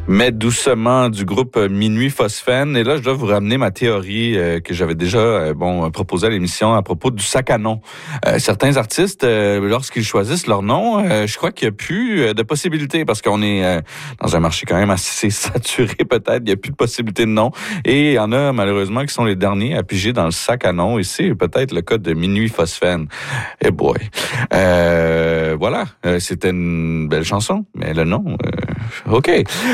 Mais doucement du groupe Minuit Phosphène. Et là, je dois vous ramener ma théorie que j'avais déjà proposée à l'émission à propos du sac à nom. Certains artistes, lorsqu'ils choisissent leur nom, je crois qu'il n'y a plus de possibilités parce qu'on est dans un marché quand même assez saturé peut-être. Il n'y a plus de possibilités de nom. Et il y en a malheureusement qui sont les derniers à piger dans le sac à nom. Et c'est peut-être le cas de Minuit Phosphène. Eh boy. Voilà. C'était une belle chanson, mais le nom... OK.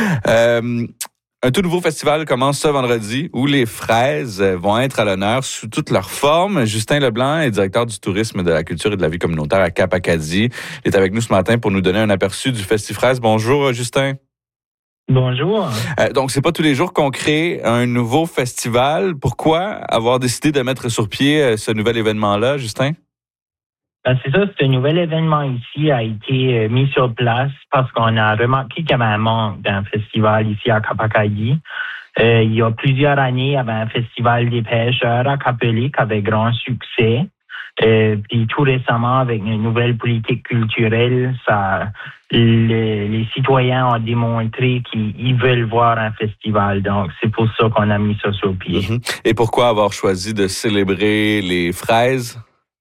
Un tout nouveau festival commence ce vendredi où les fraises vont être à l'honneur sous toutes leurs formes. Justin Leblanc est directeur du tourisme, de la culture et de la vie communautaire à Cap-Acadie. Il est avec nous ce matin pour nous donner un aperçu du Festifraise. Bonjour, Justin. Bonjour. Donc, c'est pas tous les jours qu'on crée un nouveau festival. Pourquoi avoir décidé de mettre sur pied ce nouvel événement-là, Justin? C'est ça, ce nouvel événement ici a été mis sur place parce qu'on a remarqué qu'il y avait un manque d'un festival ici à Cap-Acadie. Il y a plusieurs années, il y avait un festival des pêcheurs à Cap-Elic avec grand succès. Puis tout récemment, avec une nouvelle politique culturelle, les citoyens ont démontré qu'ils veulent voir un festival. Donc, c'est pour ça qu'on a mis ça sur pied. Mm-hmm. Et pourquoi avoir choisi de célébrer les fraises?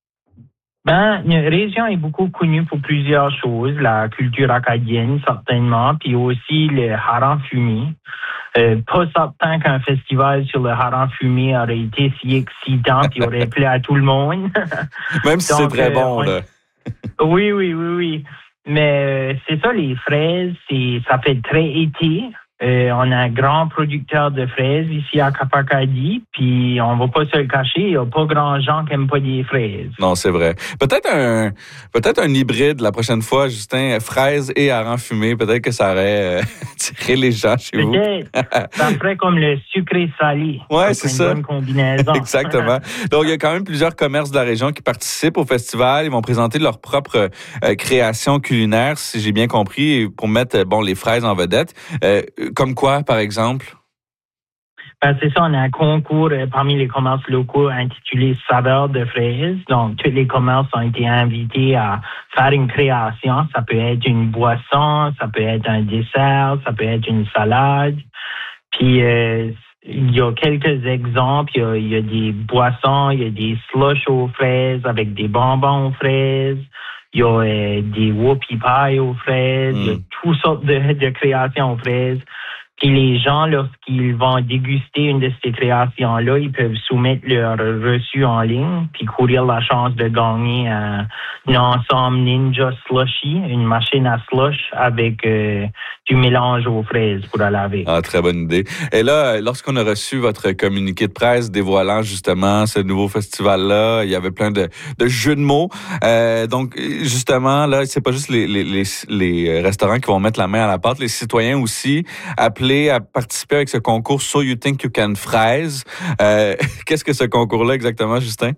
La région est beaucoup connue pour plusieurs choses, la culture acadienne certainement, puis aussi le hareng fumé. Pas certain qu'un festival sur le hareng fumé aurait été si excitant puis aurait plu à tout le monde. Même si c'est très bon, là. Oui. Mais c'est ça, les fraises, ça fait très été. On a un grand producteur de fraises ici à Cap-Acadie, puis on va pas se le cacher, il n'y a pas grand gens qui n'aiment pas des fraises. Non, c'est vrai. Peut-être un hybride la prochaine fois, Justin, fraises et hareng fumé. Peut-être que ça aurait tiré les gens chez vous. Peut-être. Ça ferait comme le sucré salé. Ouais, c'est ça. Une bonne combinaison. Exactement. Donc, il y a quand même plusieurs commerces de la région qui participent au festival. Ils vont présenter leur propre création culinaire, si j'ai bien compris, pour mettre les fraises en vedette. Comme quoi, par exemple? C'est ça, on a un concours parmi les commerces locaux intitulé Saveurs de fraises. Donc, tous les commerces ont été invités à faire une création. Ça peut être une boisson, ça peut être un dessert, ça peut être une salade. Puis, il y a quelques exemples. Il y a des boissons, il y a des slushs aux fraises avec des bonbons aux fraises. Il y a des whoopie pies aux fraises. Il y a toutes sortes de créations aux fraises. Puis les gens, lorsqu'ils vont déguster une de ces créations-là, ils peuvent soumettre leur reçu en ligne puis courir la chance de gagner un ensemble Ninja Slushy, une machine à slush avec du mélange aux fraises pour la laver. Ah, très bonne idée. Et là, lorsqu'on a reçu votre communiqué de presse dévoilant justement ce nouveau festival-là, il y avait plein de jeux de mots. Donc, justement, là, c'est pas juste les restaurants qui vont mettre la main à la pâte, les citoyens aussi appelés à participer avec ce concours So You Think You Can Fraise. Qu'est-ce que ce concours-là exactement, Justin?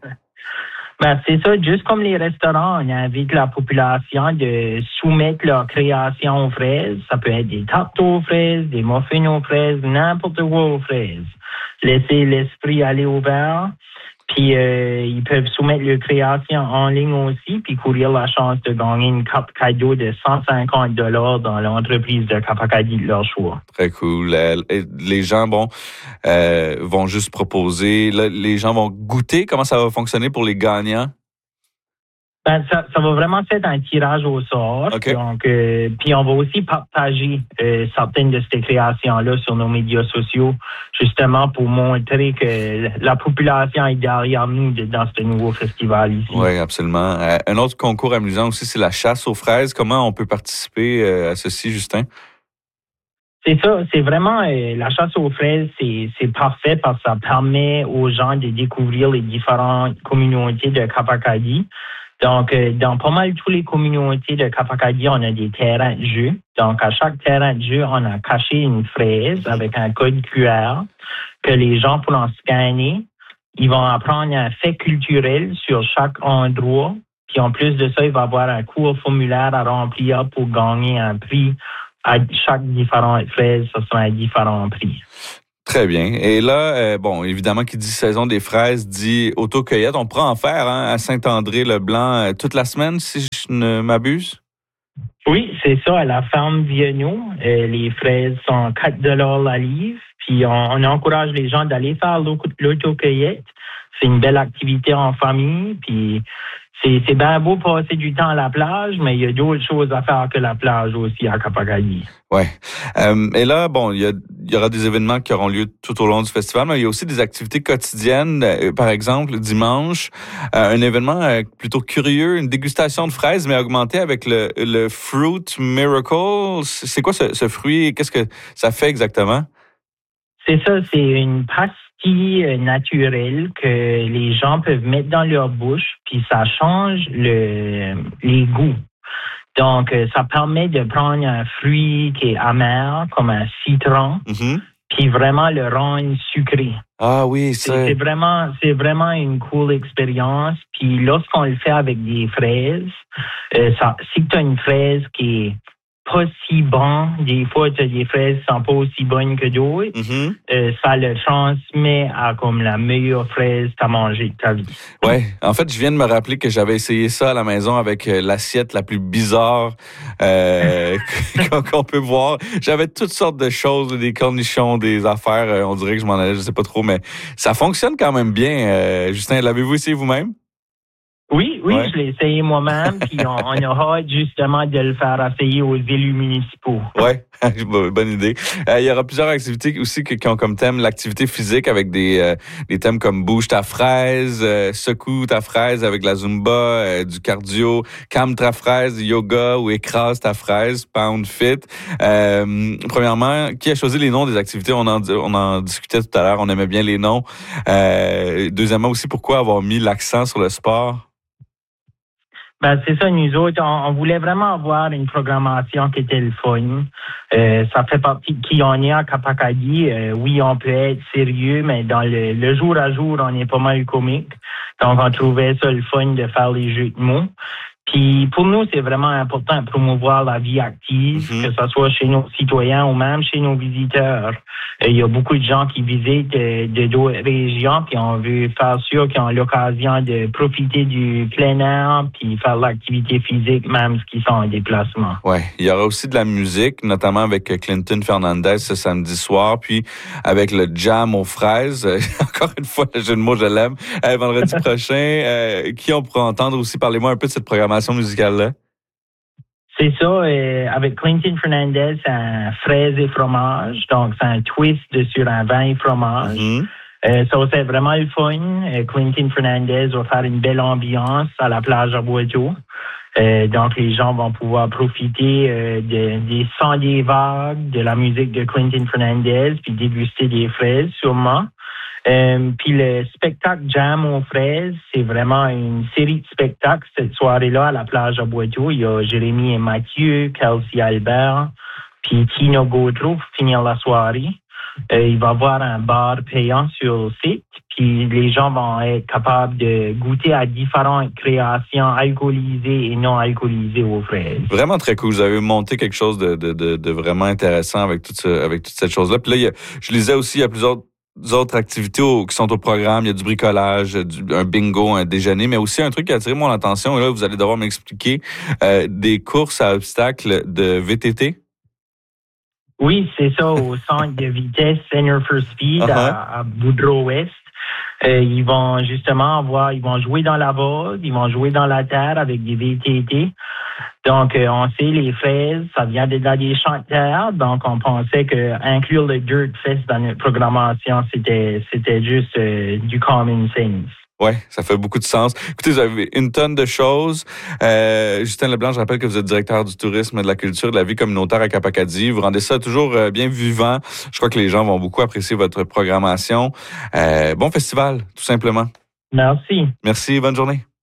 C'est ça, juste comme les restaurants, on invite la population de soumettre leur création aux fraises. Ça peut être des tartes aux fraises, des muffins aux fraises, n'importe quoi aux fraises. Laissez l'esprit aller ouvert. Puis ils peuvent soumettre leur création en ligne aussi, puis courir la chance de gagner une carte cadeau de $150 dans l'entreprise de Cap-Acadie de leur choix. Très cool. Les gens, vont juste proposer. Là, les gens vont goûter. Comment ça va fonctionner pour les gagnants? Ça va vraiment être un tirage au sort. Okay. Donc, puis on va aussi partager certaines de ces créations-là sur nos médias sociaux, justement pour montrer que la population est derrière nous dans ce nouveau festival ici. Oui, absolument. Un autre concours amusant aussi, c'est la chasse aux fraises. Comment on peut participer à ceci, Justin? C'est ça, c'est vraiment la chasse aux fraises, c'est parfait parce que ça permet aux gens de découvrir les différentes communautés de Cap-Acadie. Donc, dans pas mal toutes les communautés de Cap-Acadie, on a des terrains de jeu. Donc, à chaque terrain de jeu, on a caché une fraise avec un code QR que les gens pourront scanner. Ils vont apprendre un fait culturel sur chaque endroit. Puis, en plus de ça, il va y avoir un court formulaire à remplir pour gagner un prix. À chaque différente fraise, ce sera un différent prix. Très bien. Et là, évidemment, qui dit saison des fraises dit autocueillette. On pourra en faire à Saint-André-le-Blanc toute la semaine, si je ne m'abuse? Oui, c'est ça. À la ferme Vienno, les fraises sont 4 la livre. Puis on encourage les gens d'aller faire l'autocueillette. C'est une belle activité en famille. Puis c'est bien beau passer du temps à la plage, mais il y a d'autres choses à faire que la plage aussi à Kapakagi. Ouais. Et là, bon, il y aura des événements qui auront lieu tout au long du festival, mais il y a aussi des activités quotidiennes. Par exemple, dimanche, un événement plutôt curieux, une dégustation de fraises, mais augmentée avec le Fruit Miracle. C'est quoi ce fruit? Qu'est-ce que ça fait exactement? C'est ça, c'est une pastille naturelle que les gens peuvent mettre dans leur bouche, puis ça change les goûts. Donc, ça permet de prendre un fruit qui est amer, comme un citron, puis vraiment le rendre sucré. Ah oui, c'est vraiment une cool expérience. Puis lorsqu'on le fait avec des fraises, si tu as une fraise qui est pas si bon, des fois tu as des fraises qui sont pas aussi bonnes que d'autres, ça le transmet à comme la meilleure fraise que tu as mangée de ta vie. Ouais, en fait, je viens de me rappeler que j'avais essayé ça à la maison avec l'assiette la plus bizarre qu'on peut voir. J'avais toutes sortes de choses, des cornichons, des affaires, on dirait que je m'en allais, je sais pas trop, mais ça fonctionne quand même bien. Justin, l'avez-vous essayé vous-même? Oui, ouais. Je l'ai essayé moi-même, puis on aura hâte justement de le faire essayer aux élus municipaux. Oui, bonne idée. Il y aura plusieurs activités aussi qui ont comme thème l'activité physique avec des thèmes comme bouge ta fraise, secoue ta fraise avec la Zumba, du cardio, calme ta fraise, yoga ou écrase ta fraise, pound fit. Premièrement, qui a choisi les noms des activités? On en discutait tout à l'heure, on aimait bien les noms. Deuxièmement aussi, pourquoi avoir mis l'accent sur le sport? Ben, c'est ça, nous autres, on voulait vraiment avoir une programmation qui était le fun. Ça fait partie de qui on est à Kapakagi. Oui, on peut être sérieux, mais dans le jour à jour, on est pas mal comique. Donc, on trouvait ça le fun de faire les jeux de mots. Puis pour nous, c'est vraiment important de promouvoir la vie active, que ce soit chez nos citoyens ou même chez nos visiteurs. Il y a beaucoup de gens qui visitent de d'autres régions, puis on veut faire sûr qu'ils ont l'occasion de profiter du plein air, puis faire l'activité physique, même ce qui sont en déplacement. Ouais, il y aura aussi de la musique, notamment avec Clinton Fernandez ce samedi soir, puis avec le jam aux fraises. Encore une fois, le jeu de mots, je l'aime. Vendredi prochain, qui on pourra entendre aussi? Parlez-moi un peu de cette programmation musicale-là. C'est ça, avec Clinton Fernandez, c'est un fraise et fromage. Donc, c'est un twist sur un vin et fromage. Ça va être vraiment le fun. Clinton Fernandez va faire une belle ambiance à la plage à Boiteau. Donc, les gens vont pouvoir profiter des sons des vagues, de la musique de Clinton Fernandez, puis déguster des fraises, sûrement. Puis le spectacle Jam aux fraises, c'est vraiment une série de spectacles cette soirée-là à la plage à Boiteau. Il y a Jérémy et Mathieu, Kelsey Albert, puis Tino Gaudreau pour finir la soirée. Il va y avoir un bar payant sur le site, puis les gens vont être capables de goûter à différentes créations alcoolisées et non alcoolisées aux fraises. Vraiment très cool. Vous avez monté quelque chose de vraiment intéressant avec toute cette chose-là. Puis là, je lisais aussi, il y a plusieurs autres activités qui sont au programme. Il y a du bricolage, un bingo, un déjeuner, mais aussi un truc qui a attiré mon attention. Et là, vous allez devoir m'expliquer des courses à obstacles de VTT. Oui, c'est ça, au centre de vitesse Center for Speed à Boudreau-Ouest. Ils vont justement ils vont jouer dans la base, ils vont jouer dans la terre avec des VTT. Donc, on sait, les fraises, ça vient dans des champs de terre. Donc, on pensait que inclure le Dirt Fest dans notre programmation, c'était juste du common sense. Ouais, ça fait beaucoup de sens. Écoutez, vous avez une tonne de choses. Justin Leblanc, je rappelle que vous êtes directeur du tourisme, de la culture, de la vie communautaire à Kapakadi. Vous rendez ça toujours bien vivant. Je crois que les gens vont beaucoup apprécier votre programmation. Bon festival, tout simplement. Merci. Merci, bonne journée.